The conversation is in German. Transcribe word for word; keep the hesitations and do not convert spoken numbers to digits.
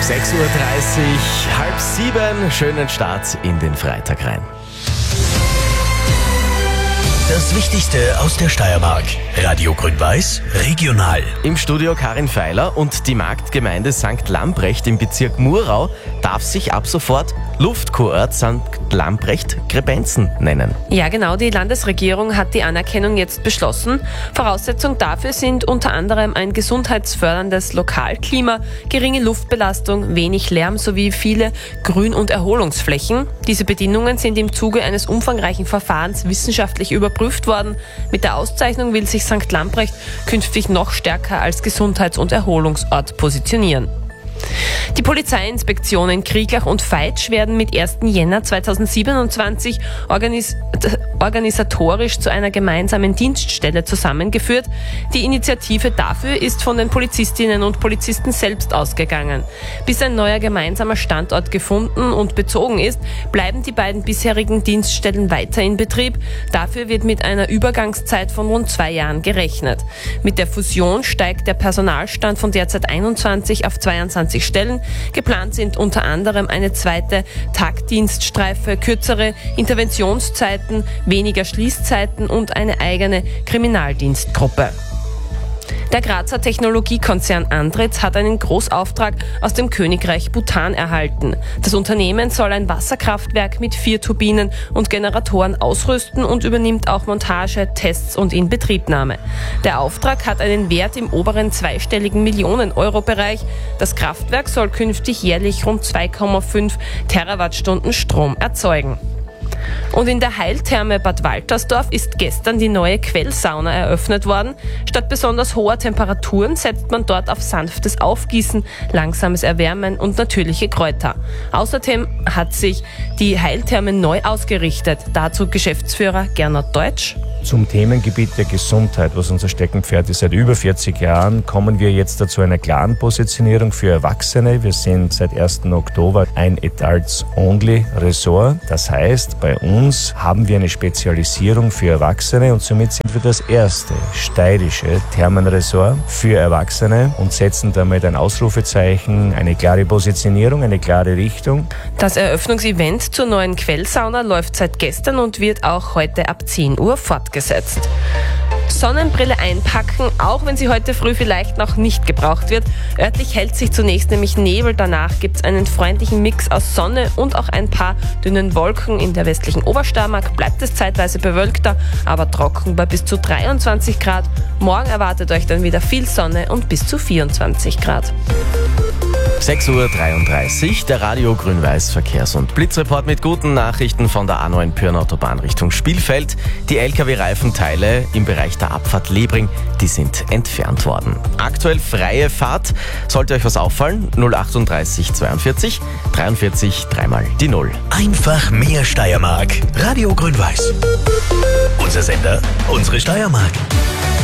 sechs Uhr dreißig, halb sieben, schönen Start in den Freitag rein. Das Wichtigste aus der Steiermark. Radio Grün-Weiß, regional. Im Studio Karin Feiler und die Marktgemeinde Sankt Lamprecht im Bezirk Murau darf sich ab sofort Luftkurort Sankt Lamprecht-Grebenzen nennen. Ja genau, die Landesregierung hat die Anerkennung jetzt beschlossen. Voraussetzung dafür sind unter anderem ein gesundheitsförderndes Lokalklima, geringe Luftbelastung, wenig Lärm sowie viele Grün- und Erholungsflächen. Diese Bedingungen sind im Zuge eines umfangreichen Verfahrens wissenschaftlich überprüft worden. Mit der Auszeichnung will sich Sankt Lamprecht künftig noch stärker als Gesundheits- und Erholungsort positionieren. Die Polizeiinspektionen Krieglach und Veitsch werden mit ersten Jänner zweitausendsiebenundzwanzig organis- organisatorisch zu einer gemeinsamen Dienststelle zusammengeführt. Die Initiative dafür ist von den Polizistinnen und Polizisten selbst ausgegangen. Bis ein neuer gemeinsamer Standort gefunden und bezogen ist, bleiben die beiden bisherigen Dienststellen weiter in Betrieb. Dafür wird mit einer Übergangszeit von rund zwei Jahren gerechnet. Mit der Fusion steigt der Personalstand von derzeit einundzwanzig auf zweiundzwanzig Stellen. Geplant sind unter anderem eine zweite Tagdienststreife, kürzere Interventionszeiten, weniger Schließzeiten und eine eigene Kriminaldienstgruppe. Der Grazer Technologiekonzern Andritz hat einen Großauftrag aus dem Königreich Bhutan erhalten. Das Unternehmen soll ein Wasserkraftwerk mit vier Turbinen und Generatoren ausrüsten und übernimmt auch Montage, Tests und Inbetriebnahme. Der Auftrag hat einen Wert im oberen zweistelligen Millionen-Euro-Bereich. Das Kraftwerk soll künftig jährlich rund zwei Komma fünf Terawattstunden Strom erzeugen. Und in der Heiltherme Bad Waltersdorf ist gestern die neue Quellsauna eröffnet worden. Statt besonders hoher Temperaturen setzt man dort auf sanftes Aufgießen, langsames Erwärmen und natürliche Kräuter. Außerdem hat sich die Heiltherme neu ausgerichtet. Dazu Geschäftsführer Gernot Deutsch. Zum Themengebiet der Gesundheit, was unser Steckenpferd ist. Seit über vierzig Jahren kommen wir jetzt dazu einer klaren Positionierung für Erwachsene. Wir sind seit ersten Oktober ein Adults-Only-Ressort. Das heißt, bei uns haben wir eine Spezialisierung für Erwachsene und somit sind wir das erste steirische Thermenressort für Erwachsene und setzen damit ein Ausrufezeichen, eine klare Positionierung, eine klare Richtung. Das Eröffnungsevent zur neuen Quellsauna läuft seit gestern und wird auch heute ab zehn Uhr fortgesetzt. Sonnenbrille einpacken, auch wenn sie heute früh vielleicht noch nicht gebraucht wird. Örtlich hält sich zunächst nämlich Nebel, danach gibt es einen freundlichen Mix aus Sonne und auch ein paar dünnen Wolken. In der westlichen Obersteiermark bleibt es zeitweise bewölkter, aber trocken bei bis zu dreiundzwanzig Grad. Morgen erwartet euch dann wieder viel Sonne und bis zu vierundzwanzig Grad. sechs Uhr dreiunddreißig, der Radio Grün-Weiß Verkehrs- und Blitzreport mit guten Nachrichten von der A neun Pyrn-Autobahn Richtung Spielfeld. Die L K W-Reifenteile im Bereich der Abfahrt Lebring, die sind entfernt worden. Aktuell freie Fahrt. Sollte euch was auffallen? null achtunddreißig zweiundvierzig dreiundvierzig dreimal die Null. Einfach mehr Steiermark. Radio Grün-Weiß. Unser Sender, unsere Steiermark.